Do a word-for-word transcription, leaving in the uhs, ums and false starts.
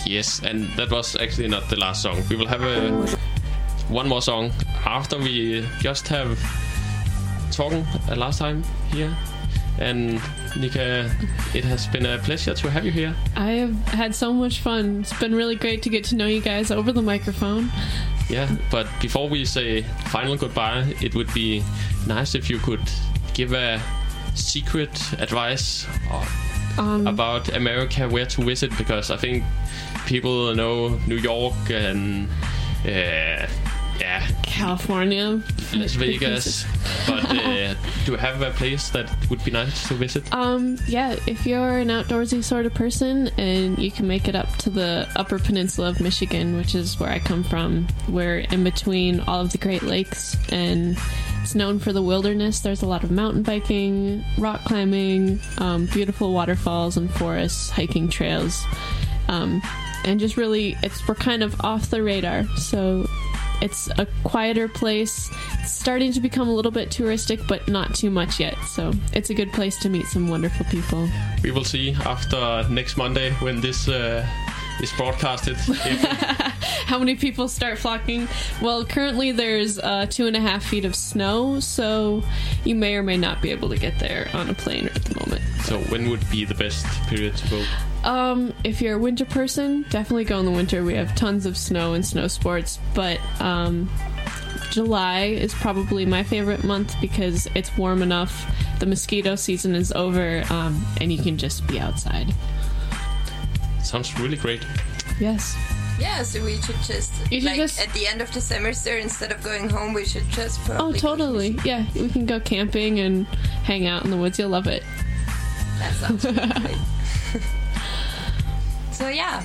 Yes, and that was actually not the last song. We will have a, one more song after we just have talking uh, last time here. And Nika, it has been a pleasure to have you here. I have had so much fun. It's been really great to get to know you guys over the microphone. Yeah, but before we say final goodbye, it would be nice if you could give a secret advice or um, about America, where to visit, because I think people know New York and uh, yeah, California, Las Vegas, but uh, do you have a place that would be nice to visit? Um, yeah, if you're an outdoorsy sort of person and you can make it up to the Upper Peninsula of Michigan, which is where I come from, we're in between all of the Great Lakes, and it's known for the wilderness. There's a lot of mountain biking, rock climbing, um, beautiful waterfalls and forests, hiking trails, um, and just really, it's we're kind of off the radar, so it's a quieter place. It's starting to become a little bit touristic, but not too much yet. So it's a good place to meet some wonderful people. We will see after next Monday when this uh, is broadcasted. How many people start flocking? Well, currently there's uh, two and a half feet of snow, so you may or may not be able to get there on a plane at the moment. So when would be the best period to go? Um, if you're a winter person, definitely go in the winter. We have tons of snow and snow sports, but um, July is probably my favorite month because it's warm enough. The mosquito season is over, um, and you can just be outside. Sounds really great. Yes. Yeah, so we should just, you should like, just... at the end of the semester, instead of going home, we should just probably... Oh, totally. Yeah, we can go camping and hang out in the woods. You'll love it. That sounds really great. So, yeah.